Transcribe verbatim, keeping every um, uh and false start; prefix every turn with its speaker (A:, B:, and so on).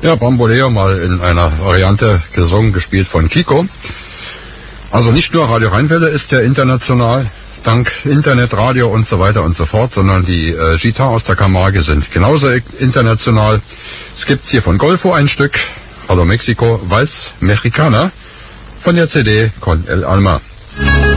A: Ja, Bamboleo mal in einer Variante gesungen, gespielt von Kiko. Also nicht nur Radio Rheinwelle ist ja international, dank Internet, Radio und so weiter und so fort, sondern die äh, Gitarre aus der Camargue sind genauso international. Es gibt's hier von Golfo ein Stück, Hallo Mexiko, Vals Mexicana, von der C D Con el Alma.